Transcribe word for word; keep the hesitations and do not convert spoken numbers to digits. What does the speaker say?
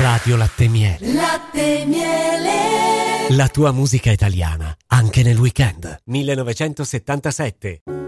Radio Latte Miele. Latte Miele. La tua musica italiana, anche nel weekend. millenovecentosettantasette.